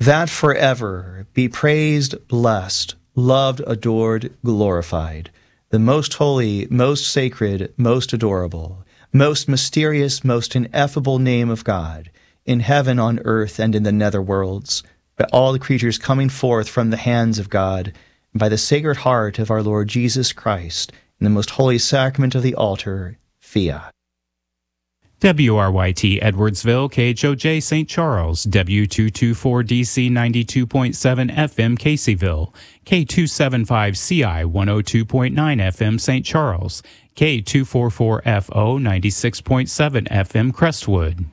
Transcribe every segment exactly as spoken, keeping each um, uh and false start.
that forever be praised, blessed, loved, adored, glorified, the most holy, most sacred, most adorable, most mysterious, most ineffable name of God, in heaven, on earth, and in the nether worlds, by all the creatures coming forth from the hands of God, and by the Sacred Heart of our Lord Jesus Christ, in the most holy sacrament of the altar, fiat. W R Y T Edwardsville, K H O J Saint Charles, W two twenty-four D C ninety-two point seven F M Caseyville, K two seventy-five C I one oh two point nine F M Saint Charles, K two forty-four F O ninety-six point seven F M Crestwood.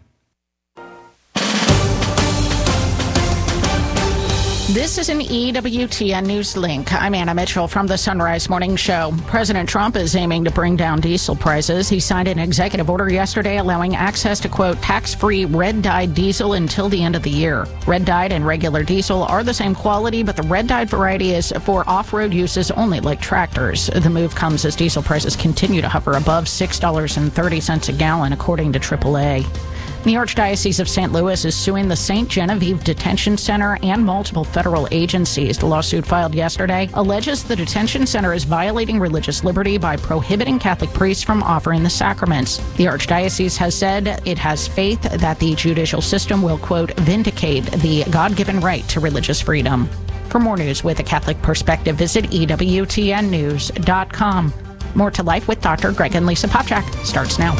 This is an E W T N News Link. I'm Anna Mitchell from the Sunrise Morning Show. President Trump is aiming to bring down diesel prices. He signed an executive order yesterday allowing access to, quote, tax-free red-dyed diesel until the end of the year. Red-dyed and regular diesel are the same quality, but the red-dyed variety is for off-road uses only, like tractors. The move comes as diesel prices continue to hover above six dollars and thirty cents a gallon, according to triple A. The Archdiocese of Saint Louis is suing the Saint Genevieve Detention Center and multiple federal agencies. The lawsuit filed yesterday alleges the detention center is violating religious liberty by prohibiting Catholic priests from offering the sacraments. The Archdiocese has said it has faith that the judicial system will, quote, vindicate the God-given right to religious freedom. For more news with a Catholic perspective, visit E W T N news dot com. More to Life with Doctor Greg and Lisa Popchak starts now.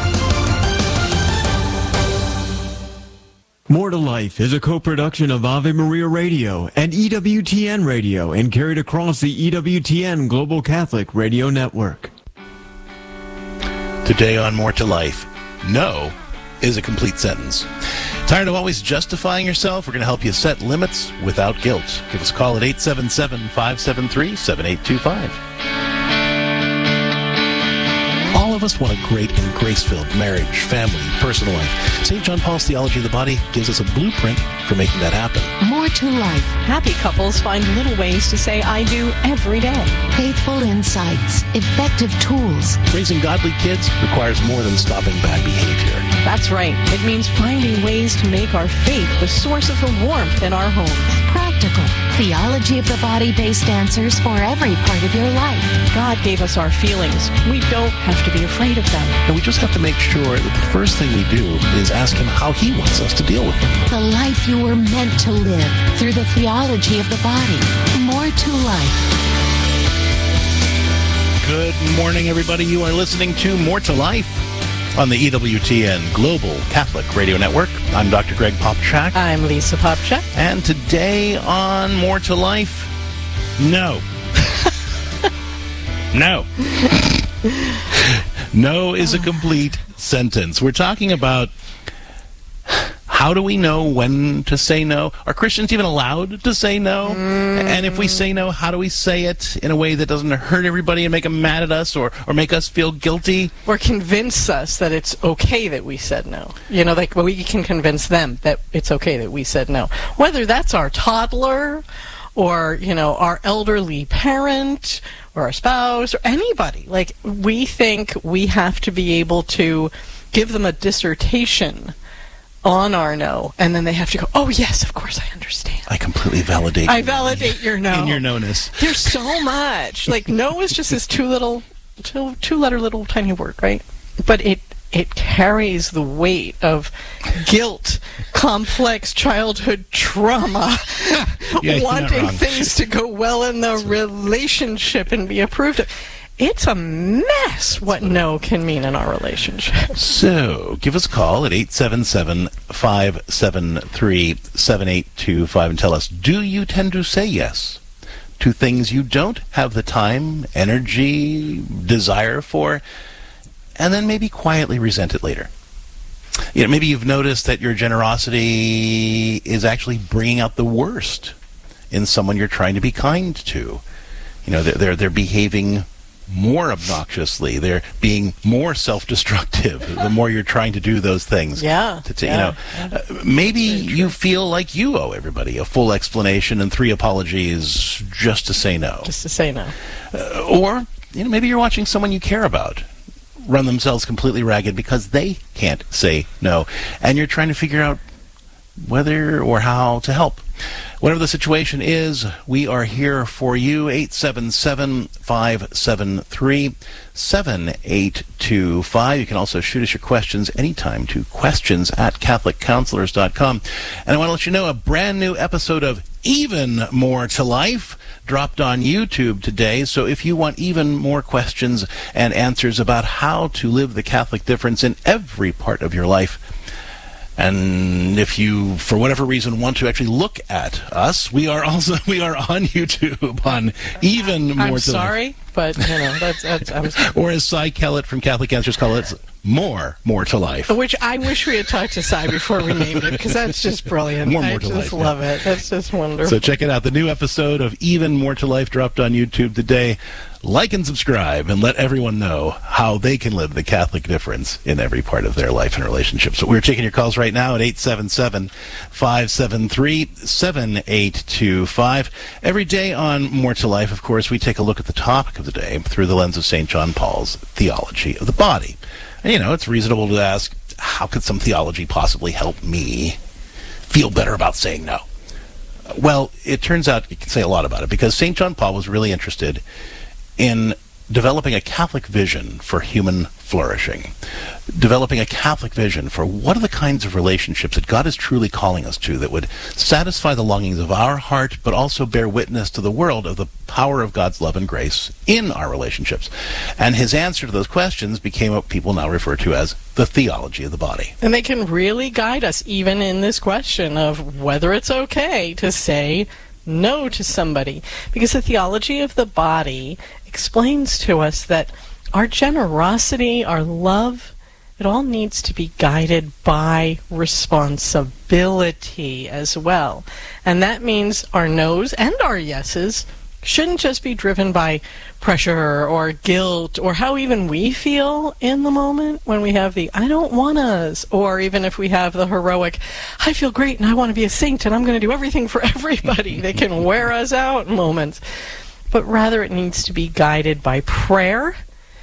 More to Life is a co-production of Ave Maria Radio and E W T N Radio and carried across the E W T N Global Catholic Radio Network. Today on More to Life, no is a complete sentence. Tired of always justifying yourself? We're going to help you set limits without guilt. Give us a call at eight seven seven, five seven three, seven eight two five. All of us want a great and grace-filled marriage, family, personal life. Saint John Paul's Theology of the Body gives us a blueprint for making that happen. More to Life. Happy couples find little ways to say I do every day. Faithful insights. Effective tools. Raising godly kids requires more than stopping bad behavior. That's right. It means finding ways to make our faith the source of the warmth in our homes. Practical. Theology of the Body-based answers for every part of your life. God gave us our feelings. We don't have to be afraid of them. And we just have to make sure that the first thing we do is ask Him how He wants us to deal with them. The life you were meant to live through the theology of the body. More to Life. Good morning, everybody. You are listening to More to Life on the E W T N Global Catholic Radio Network. I'm Doctor Greg Popchak. I'm Lisa Popchak. And today on More to Life, no. No. No is a complete sentence. We're talking about how do we know when to say no? Are Christians even allowed to say no? Mm. And if we say no, how do we say it in a way that doesn't hurt everybody and make them mad at us or, or make us feel guilty? Or convince us that it's okay that we said no. You know, like we can convince them that it's okay that we said no. Whether that's our toddler or, you know, our elderly parent or our spouse or anybody. Like, we think we have to be able to give them a dissertation on our no, and then they have to go, oh, yes, of course, I understand. I completely validate I validate your no. In your no-ness. There's so much. Like, no is just this two little, two, two-letter little tiny word, right? But it it carries the weight of guilt, complex childhood trauma, yeah, wanting things to go well in the relationship and be approved of. It's a mess what no can mean in our relationship. So, give us a call at eight seven seven, five seven three, seven eight two five and tell us, do you tend to say yes to things you don't have the time, energy, desire for, and then maybe quietly resent it later? You know, maybe you've noticed that your generosity is actually bringing out the worst in someone you're trying to be kind to. You know, they're they're, they're behaving more obnoxiously. They're being more self-destructive the more you're trying to do those things. Yeah. To, to, yeah. You know, uh, maybe you feel like you owe everybody a full explanation and three apologies just to say no. Just to say no. Uh, or, you know, maybe you're watching someone you care about run themselves completely ragged because they can't say no, and you're trying to figure out whether or how to help. Whatever the situation is, we are here for you. eight seven seven, five seven three, seven eight two five. You can also shoot us your questions anytime to questions at catholic counselors dot com. And I want to let you know a brand new episode of Even More to Life dropped on YouTube today. So if you want even more questions and answers about how to live the Catholic difference in every part of your life, and if you, for whatever reason, want to actually look at us, we are also we are on YouTube on Even More I'm to sorry, Life. but you know that's, that's I'm sorry. Or as Cy Kellett from Catholic Answers call it, More More to Life. Which I wish we had talked to Cy before we named it, because that's just brilliant. More, more I to just life, love yeah. it. That's just wonderful. So check it out. The new episode of Even More to Life dropped on YouTube today. Like and subscribe and let everyone know how they can live the Catholic difference in every part of their life and relationships. So we're taking your calls right now at eight seven seven, five seven three, seven eight two five. Every day on More to Life, of course, we take a look at the topic of the day through the lens of Saint John Paul's theology of the body. And, you know, it's reasonable to ask, how could some theology possibly help me feel better about saying no? Well, it turns out you can say a lot about it, because Saint John Paul was really interested in developing a Catholic vision for human flourishing, developing a Catholic vision for what are the kinds of relationships that God is truly calling us to that would satisfy the longings of our heart, but also bear witness to the world of the power of God's love and grace in our relationships. And his answer to those questions became what people now refer to as the theology of the body. And they can really guide us even in this question of whether it's okay to say no to somebody. Because the theology of the body explains to us that our generosity, our love, it all needs to be guided by responsibility as well. And that means our no's and our yeses shouldn't just be driven by pressure or guilt or how even we feel in the moment when we have the I don't want us, or even if we have the heroic I feel great and I want to be a saint and I'm going to do everything for everybody that can wear us out moments. But rather it needs to be guided by prayer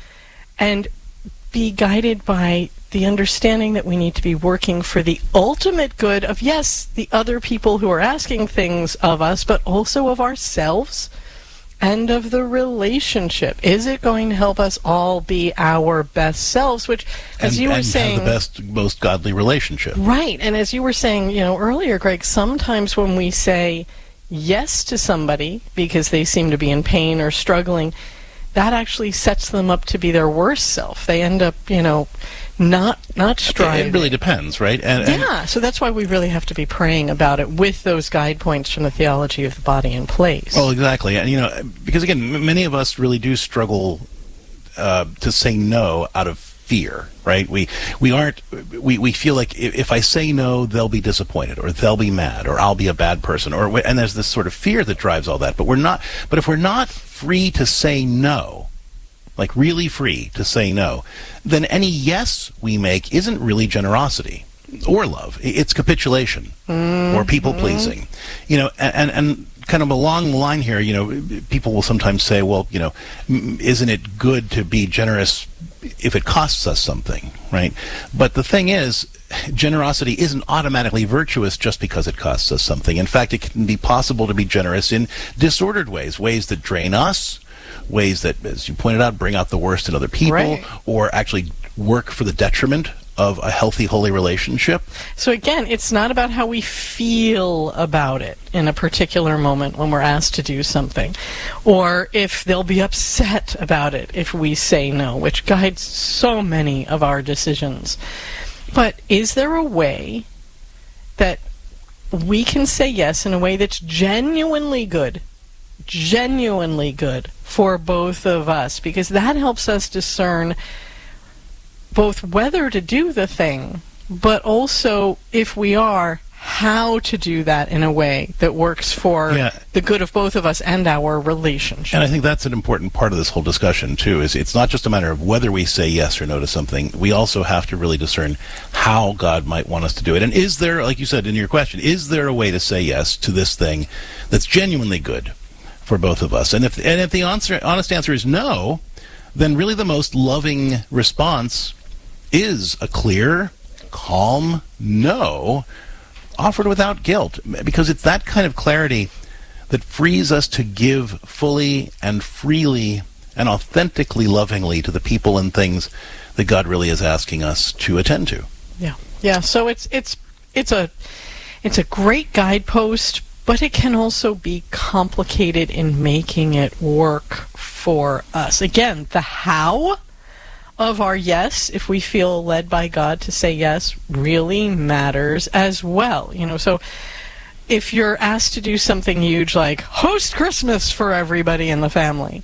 and be guided by the understanding that we need to be working for the ultimate good of, yes, the other people who are asking things of us, but also of ourselves and of the relationship. Is it going to help us all be our best selves? Which, as and, you were and saying, have the best, most godly relationship. Right, and as you were saying, you know, earlier, Greg, sometimes when we say yes to somebody because they seem to be in pain or struggling, that actually sets them up to be their worst self. They end up, you know, not not striving. It really depends, right? And, and yeah, so that's why we really have to be praying about it with those guide points from the theology of the body in place. Well, exactly. And, you know, because, again, m- many of us really do struggle uh, to say no out of fear, right? We we aren't, we, we feel like if, if I say no, they'll be disappointed, or they'll be mad, or I'll be a bad person, or and there's this sort of fear that drives all that. But we're not, but if we're not free to say no, like really free to say no, then any yes we make isn't really generosity or love. It's capitulation mm-hmm. or people pleasing. You know, and, and and kind of along the line here, you know, people will sometimes say, well, you know, isn't it good to be generous if it costs us something, right? But the thing is, generosity isn't automatically virtuous just because it costs us something. In fact, it can be possible to be generous in disordered ways, ways that drain us, ways that, as you pointed out, bring out the worst in other people, right, or actually work for the detriment of a healthy, holy relationship. So again, it's not about how we feel about it in a particular moment when we're asked to do something, or if they'll be upset about it if we say no, which guides so many of our decisions. But is there a way that we can say yes in a way that's genuinely good, genuinely good for both of us? Because that helps us discern both whether to do the thing, but also, if we are, how to do that in a way that works for yeah. the good of both of us and our relationship. And I think that's an important part of this whole discussion, too, is it's not just a matter of whether we say yes or no to something. We also have to really discern how God might want us to do it. And is there, like you said in your question, is there a way to say yes to this thing that's genuinely good for both of us? And if and if the answer, honest answer is no, then really the most loving response is a clear, calm no, offered without guilt, because it's that kind of clarity that frees us to give fully and freely and authentically lovingly to the people and things that God really is asking us to attend to. Yeah. Yeah, so it's it's it's a it's a great guidepost, but it can also be complicated in making it work for us. Again, the how of our yes, if we feel led by God to say yes, really matters as well. You know, so if you're asked to do something huge like host Christmas for everybody in the family,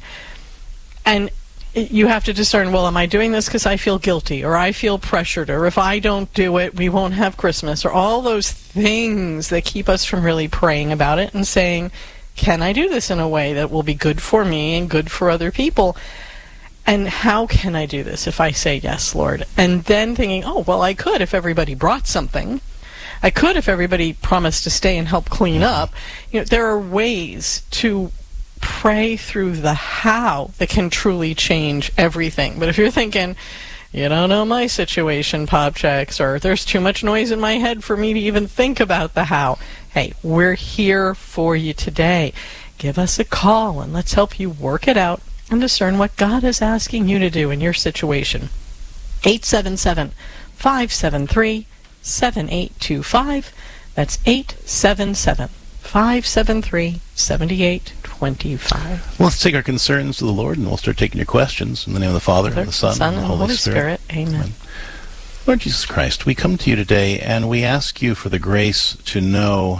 and you have to discern, well, am I doing this because I feel guilty, or I feel pressured, or if I don't do it, we won't have Christmas, or all those things that keep us from really praying about it and saying, can I do this in a way that will be good for me and good for other people? And how can I do this if I say yes, Lord? And then thinking, oh, well, I could if everybody brought something. I could if everybody promised to stay and help clean up. You know, there are ways to pray through the how that can truly change everything. But if you're thinking, you don't know my situation, Popchecks, or there's too much noise in my head for me to even think about the how, hey, we're here for you today. Give us a call and let's help you work it out and discern what God is asking you to do in your situation. eight seven seven, five seven three, seven eight two five. That's eight seven seven, five seven three, seven eight two five. Well, let's take our concerns to the Lord, and we'll start taking your questions in the name of the Father, and the Son, Son and the Holy, Holy Spirit. Spirit. Amen. Amen. Lord Jesus Christ, we come to you today, and we ask you for the grace to know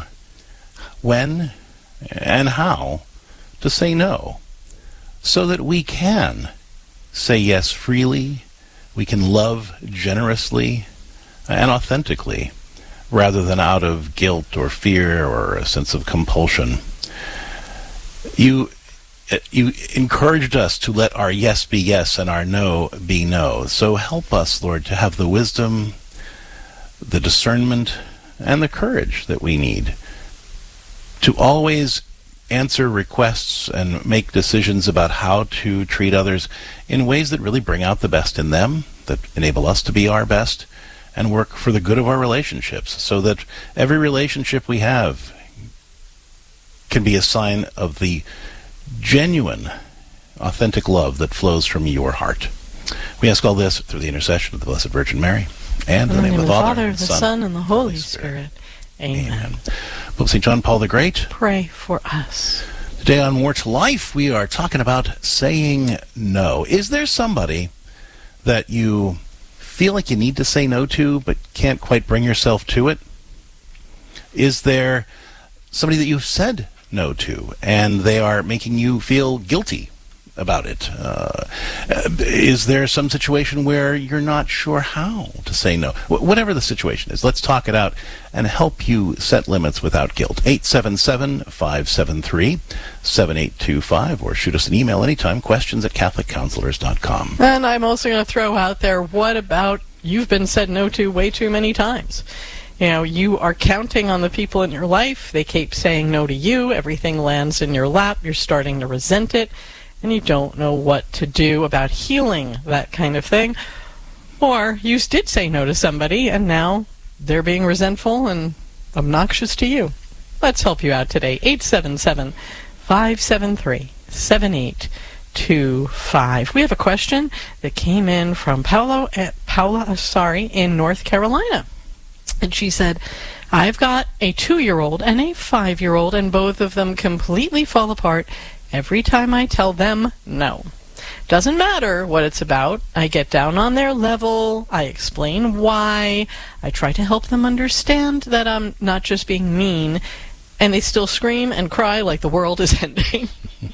when and how to say no, so that we can say yes freely, we can love generously and authentically, rather than out of guilt or fear or a sense of compulsion. You you encouraged us to let our yes be yes and our no be no. So help us, Lord, to have the wisdom, the discernment, and the courage that we need to always answer requests and make decisions about how to treat others in ways that really bring out the best in them, that enable us to be our best, and work for the good of our relationships, so that every relationship we have can be a sign of the genuine, authentic love that flows from your heart. We ask all this through the intercession of the Blessed Virgin Mary, and in the name of the Father, the Son, and the Holy Spirit. Amen. Amen. Pope Saint John Paul the Great, pray for us. Today on More to Life, we are talking about saying no. Is there somebody that you feel like you need to say no to, but can't quite bring yourself to it? Is there somebody that you've said no to, and they are making you feel guilty about it? Uh, is there some situation where you're not sure how to say no? Wh- whatever the situation is, let's talk it out and help you set limits without guilt. eight seven seven, five seven three, seven eight two five, or shoot us an email anytime, questions at catholic counselors dot com. And I'm also going to throw out there, what about you've been said no to way too many times? You know, you are counting on the people in your life. They keep saying no to you. Everything lands in your lap. You're starting to resent it, and you don't know what to do about healing that kind of thing. Or you did say no to somebody, and now they're being resentful and obnoxious to you. Let's help you out today. eight seven seven, five seven three, seven eight two five. We have a question that came in from Paolo, uh, Paula Asari in North Carolina. And she said, I've got a two-year-old and a five-year-old, and both of them completely fall apart every time I tell them no. Doesn't matter what it's about. I get down on their level. I explain why. I try to help them understand that I'm not just being mean, and they still scream and cry like the world is ending.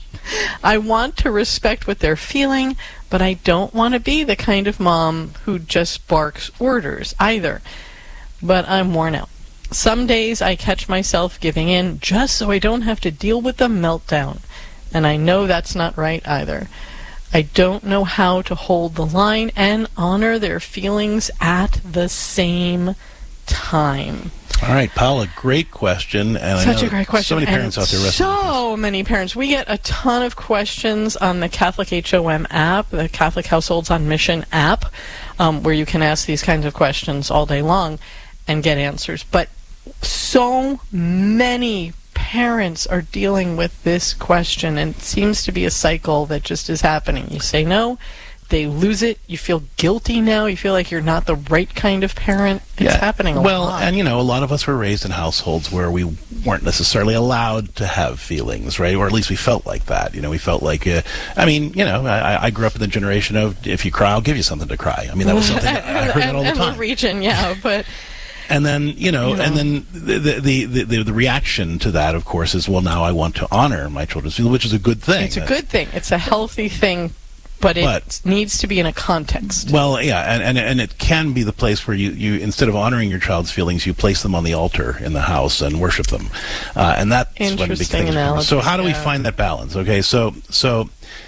I want to respect what they're feeling, but I don't want to be the kind of mom who just barks orders either. But I'm worn out. Some days I catch myself giving in just so I don't have to deal with the meltdown. And I know that's not right either. I don't know how to hold the line and honor their feelings at the same time. All right, Paula, great question. And Such I know a great question. So many parents and out there wrestling with this. So many parents. We get a ton of questions on the Catholic H O M app, the Catholic Households on Mission app, um, where you can ask these kinds of questions all day long and get answers. But so many parents are dealing with this question, and it seems to be a cycle that just is happening. You say no, they lose it, you feel guilty now, you feel like you're not the right kind of parent. It's yeah. happening a well, lot. Well, and you know, a lot of us were raised in households where we weren't necessarily allowed to have feelings, right? Or at least we felt like that. You know, we felt like, uh, I mean, you know, I, I grew up in the generation of, if you cry, I'll give you something to cry. I mean, that was something I heard and, that all the and time. the region, yeah, but... And then, you know, You know. and then the, the the the the reaction to that, of course, is, well, now I want to honor my children's feelings, which is a good thing. It's a good thing. It's a healthy thing, but it But- needs to be in a context. Well, yeah, and, and and it can be the place where you, you instead of honoring your child's feelings, you place them on the altar in the house and worship them, uh, and that's when big Interesting things come. analogy, So how do we yeah. find that balance? Okay, so so.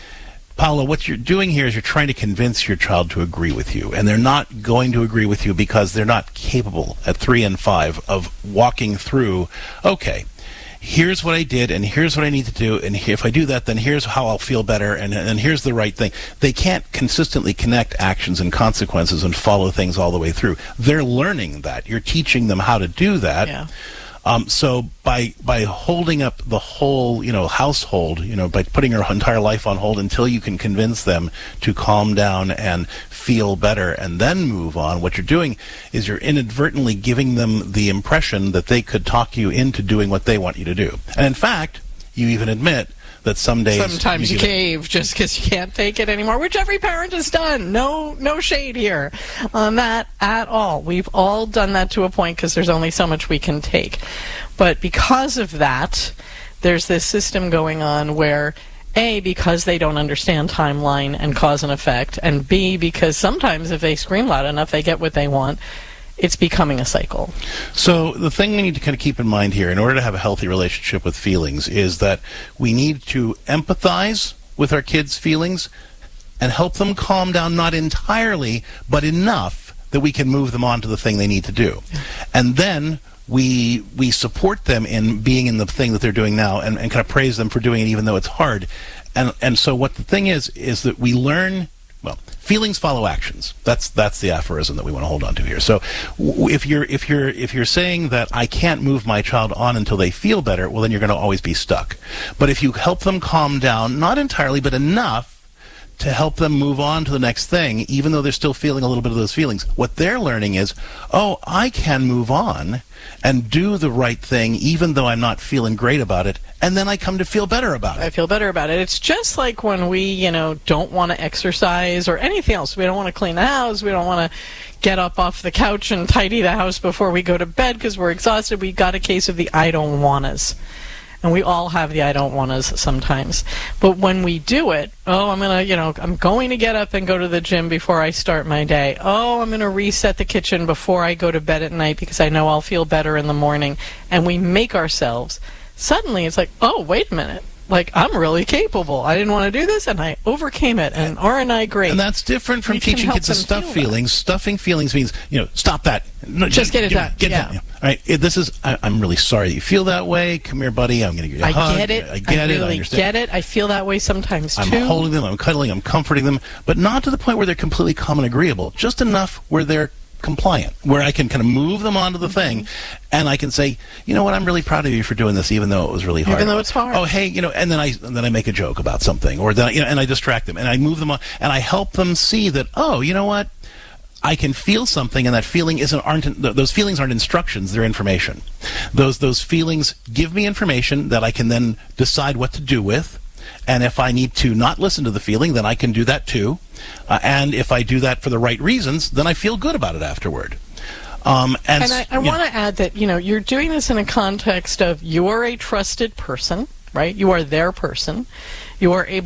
Paula, what you're doing here is you're trying to convince your child to agree with you, and they're not going to agree with you because they're not capable at three and five of walking through, okay, here's what I did, and here's what I need to do, and if I do that, then here's how I'll feel better, and, and here's the right thing. They can't consistently connect actions and consequences and follow things all the way through. They're learning that. You're teaching them how to do that. Yeah. Um, so by by holding up the whole, you know, household, you know, by putting your entire life on hold until you can convince them to calm down and feel better and then move on, what you're doing is you're inadvertently giving them the impression that they could talk you into doing what they want you to do. And in fact, you even admit that some days Sometimes you, give it- cave just because you can't take it anymore, which every parent has done. No, no shade here on that at all. We've all done that to a point because there's only so much we can take. But because of that, there's this system going on where, A, because they don't understand timeline and cause and effect, and B, because sometimes if they scream loud enough, they get what they want. It's becoming a cycle. So the thing we need to kind of keep in mind here, in order to have a healthy relationship with feelings, is that we need to empathize with our kids' feelings and help them calm down, not entirely, but enough that we can move them on to the thing they need to do. And then we we support them in being in the thing that they're doing now, and, and kind of praise them for doing it even though it's hard. And and so what the thing is, is that we learn, well, feelings follow actions. That's that's the aphorism that we want to hold on to here. So w- if you're if you're if you're saying that I can't move my child on until they feel better, well, then you're going to always be stuck. But if you help them calm down, not entirely, but enough to help them move on to the next thing, even though they're still feeling a little bit of those feelings, what they're learning is, oh, I can move on and do the right thing even though I'm not feeling great about it, and then I come to feel better about I it. feel better about it. It's just like when we, you know, don't want to exercise or anything else. We don't want to clean the house. We don't want to get up off the couch and tidy the house before we go to bed because we're exhausted. We got a case of the I don't wannas. And we all have the I don't wannas sometimes. But when we do it, oh, I'm going to, you know, I'm going to get up and go to the gym before I start my day. Oh, I'm going to reset the kitchen before I go to bed at night because I know I'll feel better in the morning. And we make ourselves. Suddenly it's like, oh, wait a minute. Like, I'm really capable. I didn't want to do this, and I overcame it. And aren't I great? And that's different from You can teaching help kids to them stuff feel feelings. Stuffing feelings means, you know, stop that. No, Just get it give- done. Get Yeah. it done. All right. It, this is. I, I'm really sorry that you feel that way. Come here, buddy. I'm going to give you a I hug. get it. I get it. really I understand. get it. I feel that way sometimes, I'm too. holding them. I'm cuddling. I'm comforting them, but not to the point where they're completely calm and agreeable. Just enough where they're compliant, where I can kind of move them onto the thing, and I can say, you know what, I'm really proud of you for doing this, even though it was really hard. Even though it's hard. Oh, hey, you know, and then I and then I make a joke about something, or then I, you know, and I distract them, and I move them on, and I help them see that, oh, you know what, I can feel something, and that feeling isn't aren't those feelings aren't instructions; they're information. Those those feelings give me information that I can then decide what to do with. And if I need to not listen to the feeling, then I can do that too. Uh, and if I do that for the right reasons, then I feel good about it afterward. Um, and And I, I you know, want to add that, you know, you're doing this in a context of you are a trusted person, right? You are their person. You are able